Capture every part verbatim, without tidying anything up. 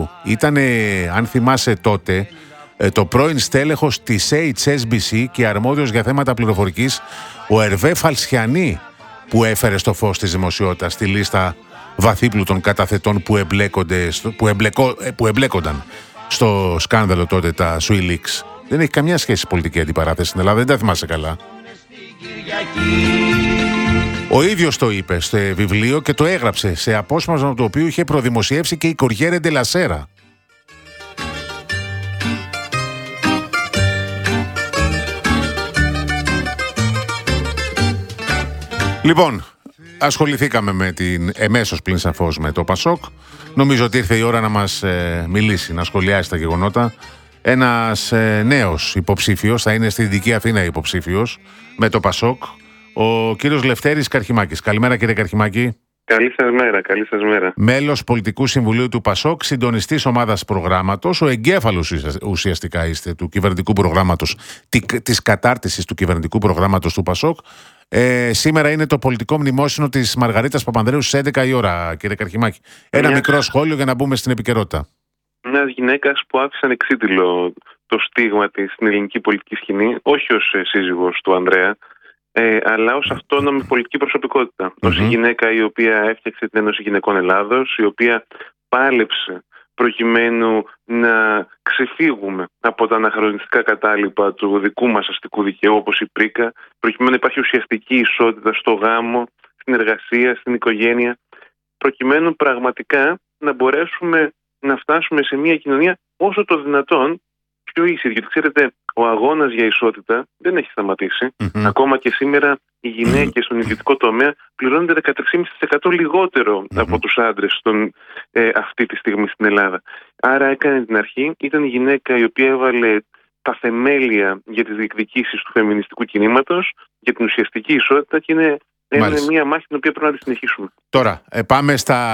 Βιβλίου ήταν, αν θυμάσαι τότε, το πρώην στέλεχος της έιτς ες μπι σι και αρμόδιος για θέματα πληροφορικής, ο Ερβέ Φαλσιανή, που έφερε στο φως της δημοσιότητας στη λίστα βαθύπλουτων καταθετών που, εμπλέκονται, που, εμπλεκό, που εμπλέκονταν στο σκάνδαλο τότε, τα SwissLeaks. Δεν έχει καμιά σχέση πολιτική αντιπαράθεση στην Ελλάδα, δεν τα θυμάσαι καλά. Ο ίδιος το είπε στο βιβλίο και το έγραψε σε απόσπασμα το οποίο είχε προδημοσιεύσει και η Κοριέρε ντε λα Σέρα. Λοιπόν, ασχοληθήκαμε με την εμέσως πλην σαφώς με το Πασόκ. Νομίζω ότι ήρθε η ώρα να μας ε, μιλήσει, να σχολιάσει τα γεγονότα. Ένας ε, νέος υποψήφιος, θα είναι στη Δυτική Αθήνα υποψήφιος με το Πασόκ, ο κύριος Λευτέρης Καρχημάκης. Καλημέρα, κύριε Καρχημάκη. Καλή σας μέρα, καλή σας μέρα. Μέλος Πολιτικού Συμβουλίου του Πασόκ, συντονιστής ομάδας προγράμματος, ο εγκέφαλος ουσιαστικά είστε του κυβερνητικού προγράμματος, της κατάρτισης του κυβερνητικού προγράμματος του Πασόκ. Ε, σήμερα είναι το πολιτικό μνημόσυνο της Μαργαρίτας Παπανδρέου στις έντεκα η ώρα, κύριε Καρχημάκη. Ένα Μια... μικρό σχόλιο για να μπούμε στην επικαιρότητα. Μιας γυναίκας που άφησε ανεξίτηλο το στίγμα της στην ελληνική πολιτική σκηνή, όχι ως σύζυγος του Ανδρέα, ε, αλλά ως αυτόνομη πολιτική προσωπικότητα. Mm-hmm. Ως η γυναίκα η οποία έφτιαξε την Ένωση Γυναικών Ελλάδος, η οποία πάλεψε προκειμένου να ξεφύγουμε από τα αναχρονιστικά κατάλοιπα του δικού μας αστικού δικαίου, όπως η Πρίκα, προκειμένου να υπάρχει ουσιαστική ισότητα στο γάμο, στην εργασία, στην οικογένεια, προκειμένου πραγματικά να μπορέσουμε να φτάσουμε σε μια κοινωνία όσο το δυνατόν πιο ίσια. Γιατί ξέρετε, ο αγώνας για ισότητα δεν έχει σταματήσει. Mm-hmm. Ακόμα και σήμερα οι γυναίκες στον ιδιωτικό τομέα πληρώνονται δεκατρία κόμμα πέντε τοις εκατό λιγότερο mm-hmm. από τους άντρες στον, ε, αυτή τη στιγμή στην Ελλάδα. Άρα έκανε την αρχή, ήταν η γυναίκα η οποία έβαλε τα θεμέλια για τις διεκδικήσεις του φεμινιστικού κινήματος, για την ουσιαστική ισότητα, και είναι, είναι μια μάχη την οποία πρέπει να τη συνεχίσουμε. Τώρα, ε, πάμε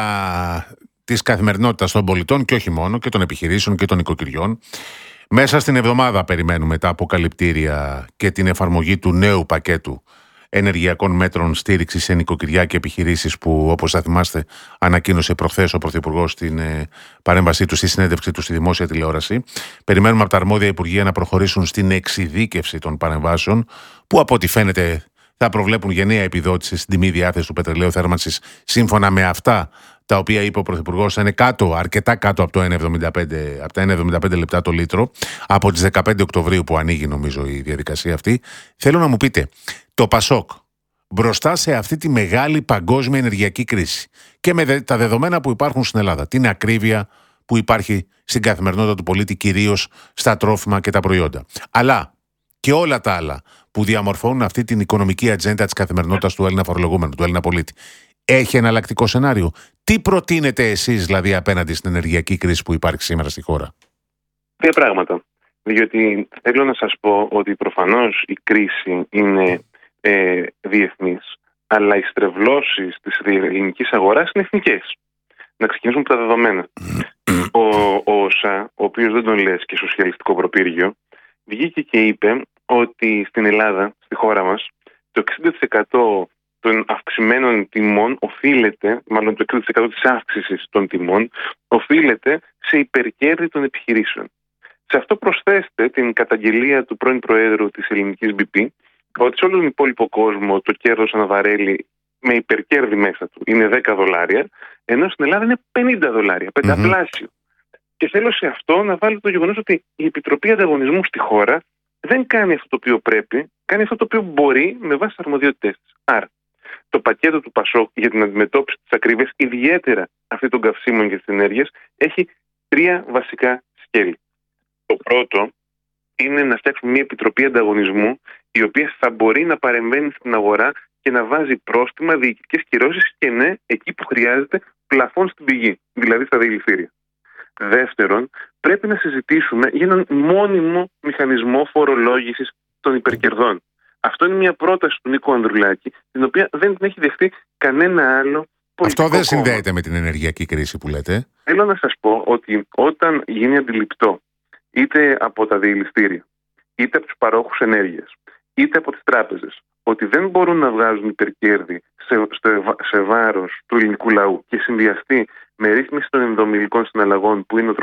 στα της καθημερινότητας των πολιτών και όχι μόνο, και των επιχειρήσεων και των οικοκυριών. Μέσα στην εβδομάδα περιμένουμε τα αποκαλυπτήρια και την εφαρμογή του νέου πακέτου ενεργειακών μέτρων στήριξης σε νοικοκυριά και επιχειρήσεις που, όπως θα θυμάστε, ανακοίνωσε προχθές ο Πρωθυπουργός στην ε, παρέμβασή του, στη συνέντευξη του στη δημόσια τηλεόραση. Περιμένουμε από τα αρμόδια υπουργεία να προχωρήσουν στην εξειδίκευση των παρεμβάσεων, που από ό,τι φαίνεται θα προβλέπουν γενναία επιδότηση στην τιμή διάθεση του πετρελαίου θέρμανσης, σύμφωνα με αυτά τα οποία είπε ο Πρωθυπουργός, θα είναι κάτω, αρκετά κάτω από, το ένα κόμμα εβδομήντα πέντε, από τα ένα κόμμα εβδομήντα πέντε λεπτά το λίτρο, από τις δεκαπέντε Οκτωβρίου που ανοίγει νομίζω η διαδικασία αυτή. Θέλω να μου πείτε, το Πασόκ μπροστά σε αυτή τη μεγάλη παγκόσμια ενεργειακή κρίση και με τα δεδομένα που υπάρχουν στην Ελλάδα, την ακρίβεια που υπάρχει στην καθημερινότητα του πολίτη, κυρίως στα τρόφιμα και τα προϊόντα, αλλά και όλα τα άλλα που διαμορφώνουν αυτή την οικονομική ατζέντα της καθημερινότητας του Έλληνα φορολογούμενου, του Έλληνα πολίτη, έχει εναλλακτικό σενάριο? Τι προτείνετε εσείς δηλαδή απέναντι στην ενεργειακή κρίση που υπάρχει σήμερα στη χώρα? Δύο πράγματα. Διότι θέλω να σας πω ότι προφανώς η κρίση είναι ε, διεθνής, αλλά οι στρεβλώσεις της ελληνικής αγοράς είναι εθνικές. Να ξεκινήσουμε από τα δεδομένα. ο, ο ΩΣΑ, ο οποίος δεν τον λες και σοσιαλιστικό προπύργιο, βγήκε και είπε ότι στην Ελλάδα, στη χώρα μας, το εξήντα τοις εκατό των αυξημένων τιμών οφείλεται, μάλλον το εξήντα τοις εκατό της αύξησης των τιμών, οφείλεται σε υπερκέρδη των επιχειρήσεων. Σε αυτό προσθέστε την καταγγελία του πρώην Προέδρου της ελληνικής μπι πι, ότι σε όλο τον υπόλοιπο κόσμο το κέρδος αναβαρέλει με υπερκέρδη μέσα του είναι δέκα δολάρια, ενώ στην Ελλάδα είναι πενήντα δολάρια, πενταπλάσιο. Mm-hmm. Και θέλω σε αυτό να βάλω το γεγονός ότι η Επιτροπή Ανταγωνισμού στη χώρα δεν κάνει αυτό το οποίο πρέπει, κάνει αυτό το οποίο μπορεί με βάση τις αρμοδιότητές της. Άρα, το πακέτο του Πασόκ για την αντιμετώπιση της ακρίβειας, ιδιαίτερα αυτή των καυσίμων και της ενέργειας, έχει τρία βασικά σκέλη. Το πρώτο είναι να φτιάξουμε μια επιτροπή ανταγωνισμού, η οποία θα μπορεί να παρεμβαίνει στην αγορά και να βάζει πρόστιμα, διοικητικές κυρώσεις και ναι, εκεί που χρειάζεται, πλαφόν στην πηγή, δηλαδή στα δηληστήρια. Δεύτερον, πρέπει να συζητήσουμε για έναν μόνιμο μηχανισμό φορολόγησης των υπερκερδών. Αυτό είναι μια πρόταση του Νίκου Ανδρουλάκη, την οποία δεν την έχει δεχτεί κανένα άλλο πολιτικό. Αυτό δεν συνδέεται κόμμα με την ενεργειακή κρίση που λέτε. Θέλω να σας πω ότι όταν γίνει αντιληπτό, είτε από τα δηληστήρια, είτε από τους παρόχους ενέργειας, είτε από τις τράπεζες, ότι δεν μπορούν να βγάζουν υπερκέρδη σε, σε, σε βάρος του ελληνικού λαού και συνδυαστεί με ρύθμιση των ενδομιλικών συναλλαγών, που είναι ο